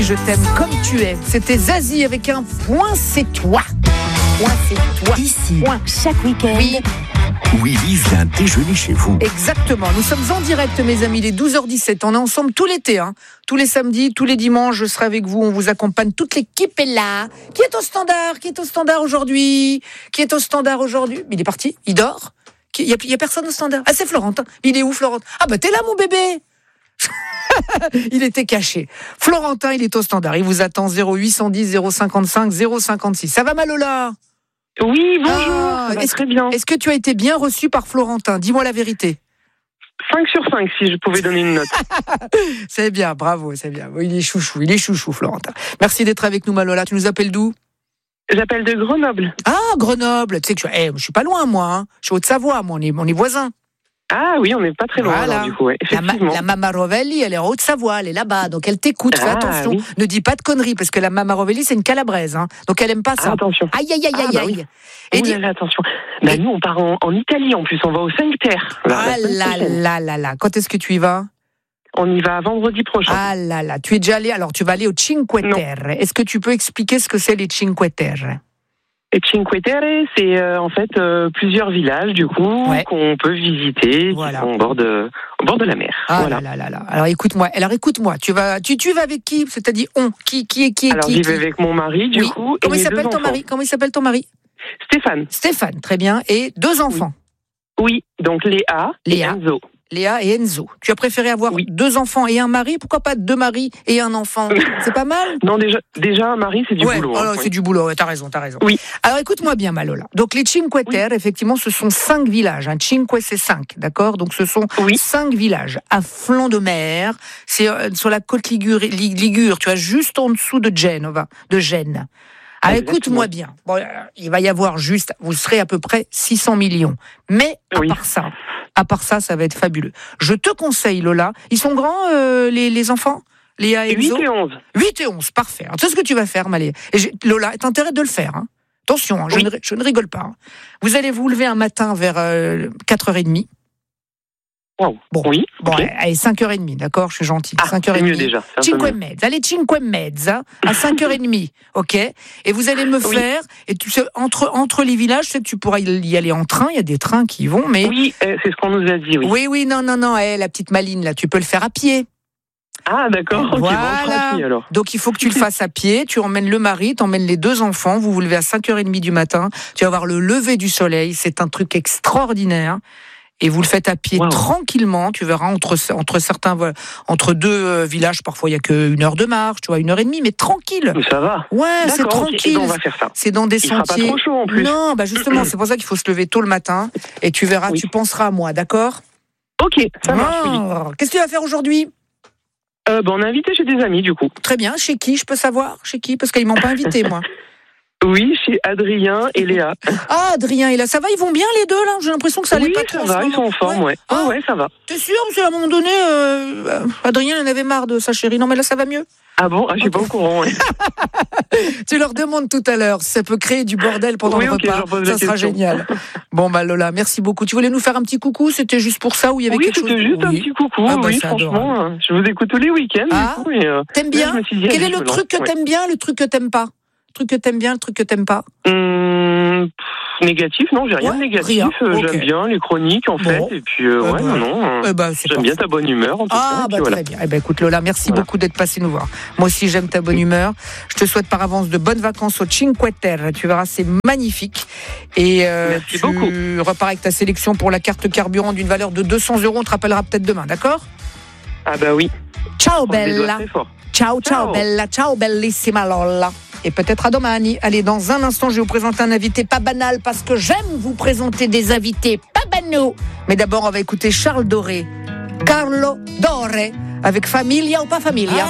Je t'aime comme tu es. C'était Zazie avec un point, c'est toi. Point, c'est toi. Ici, Point. chaque week-end. Oui. Willy vient déjeuner chez vous. Exactement. Nous sommes en direct, mes amis, les 12h17. On est ensemble tout l'été. Tous les samedis, tous les dimanches, je serai avec vous. On vous accompagne. Toute l'équipe est là. Qui est au standard aujourd'hui? Il est parti? Il dort? Il y a personne au standard? Ah, c'est Florentin. Il est où, Florentin? Ah, bah, t'es là, mon bébé! Il était caché. Florentin, il est au standard. Il vous attend 0810 055 056. Ça va, Malola? Oui, bonjour, ça va très bien. Est-ce que tu as été bien reçu par Florentin? Dis-moi la vérité. 5 sur 5, si je pouvais donner une note. C'est bien, bravo, c'est bien. Il est chouchou, Florentin. Merci d'être avec nous, Malola. Tu nous appelles d'où? J'appelle de Grenoble. Ah, Grenoble. Tu sais que je suis pas loin, moi. Je suis Haute-Savoie, moi. On est voisins. Ah oui, on n'est pas très loin, Voilà. alors, du coup, ouais, effectivement. La Mama Rovelli, elle est en Haute-Savoie, elle est là-bas, donc elle t'écoute. Fais attention, oui. Ne dis pas de conneries, parce que la Mama Rovelli, c'est une calabraise, donc elle aime pas ça. Attention. Aïe. Oui. Et Là, attention. Nous, on part en Italie, en plus, on va au Cinque Terre. Ah là. Quand est-ce que tu y vas? On y va vendredi prochain. Ah là. Tu es déjà allé, alors tu vas aller au Cinque Terre. Est-ce que tu peux expliquer ce que c'est les Cinque Terre? Et Cinque Terre, c'est en fait plusieurs villages, du coup, qu'on peut visiter, Voilà. qui sont au bord de la mer. Ah voilà. là. Alors écoute-moi. Tu vas avec qui? C'est-à-dire on. Qui Alors j'y vais avec mon mari, du coup. Comment et il mes s'appelle deux ton enfants. mari? Comment il s'appelle ton mari? Stéphane, très bien. Et 2 enfants. Oui, donc Léa et Enzo. Léa et Enzo. Tu as préféré avoir 2 enfants et un mari? Pourquoi pas 2 maris et un enfant? C'est pas mal? Non, déjà un mari, c'est du boulot. C'est du boulot, t'as raison. Oui. Alors écoute-moi bien, Malola. Donc les Cinque Terre, effectivement, ce sont 5 villages. Cinque, c'est 5, d'accord? Donc ce sont 5 villages à flanc de mer. C'est sur la côte Ligure, tu vois, juste en dessous de Gênes. Alors écoute-moi bien. Bon, il va y avoir vous serez à peu près 600 millions. Mais à part ça, ça va être fabuleux. Je te conseille, Lola. Ils sont grands, les enfants? Léa et Enzo? 8 et 11. 8 et 11, parfait. Alors, tu sais ce que tu vas faire, Malé. Lola, t'as intérêt de le faire. Attention, je ne rigole pas. Vous allez vous lever un matin vers 4h30. Wow. Bon, okay. Allez, 5h30, d'accord? Je suis gentil. 5h30. C'est mieux déjà. Cinque mezza, à 5h30, ok? Et vous allez me faire, et tu sais, entre les villages, tu sais que tu pourras y aller en train, il y a des trains qui y vont, mais... Oui, c'est ce qu'on nous a dit, oui. Oui, non, la petite Maline, là, tu peux le faire à pied. Ah, d'accord, voilà. Okay, alors. Donc il faut que tu le fasses à pied, tu emmènes le mari, tu emmènes les 2 enfants, vous levez à 5h30 du matin, tu vas voir le lever du soleil, c'est un truc extraordinaire. Et vous le faites à pied tranquillement, tu verras, entre 2 villages, parfois il y a que 1 heure de marche, tu vois, 1h30, mais tranquille. Ça va. Ouais, c'est tranquille. On va faire ça. C'est dans des sentiers. Il fera pas trop chaud en plus. Non, justement, c'est pour ça qu'il faut se lever tôt le matin, et tu verras, tu penseras à moi, d'accord? Ok, ça marche. Qu'est-ce que tu vas faire aujourd'hui? On est invité chez des amis, du coup. Très bien, chez qui, je peux savoir? Chez qui? Parce qu'ils m'ont pas invité, moi. Oui, chez Adrien et Léa. Ah, Adrien et Léa, ça va, ils vont bien les deux là? J'ai l'impression que ça allait pas trop. Oui, ça va, ils sont en forme, ouais. Ouais, ça va. T'es sûr? Parce qu'à un moment donné, Adrien en avait marre de sa chérie. Non, mais là, ça va mieux. Ah bon? Je suis pas au courant, ouais. Tu leur demandes tout à l'heure si ça peut créer du bordel pendant le repas. Ça sera génial. Bon, Lola, merci beaucoup. Tu voulais nous faire un petit coucou? C'était juste pour ça ou il y avait quelque chose? Oui, c'était juste un petit coucou. Franchement, adorable. Je vous écoute tous les week-ends. Du coup, t'aimes bien? Quel est le truc que t'aimes bien, le truc que t'aimes pas? Le truc que t'aimes bien, le truc que t'aimes pas? Négatif, non, j'ai rien de négatif. J'aime bien les chroniques, en fait. Et puis, j'aime bien ta bonne humeur, en tout cas. Très bien. Écoute, Lola, merci beaucoup d'être passée nous voir. Moi aussi, j'aime ta bonne humeur. Je te souhaite par avance de bonnes vacances au Cinque Terre. Tu verras, c'est magnifique. Et tu repars avec ta sélection pour la carte carburant d'une valeur de 200 €. On te rappellera peut-être demain, d'accord? Ah bah oui. Ciao, bella. Ciao, bella. Ciao, bellissima Lola. Et peut-être à domani. Allez, dans un instant, je vais vous présenter un invité pas banal parce que j'aime vous présenter des invités pas banaux. Mais d'abord, on va écouter Charles Doré. Carlo Doré avec Familia ou pas Familia.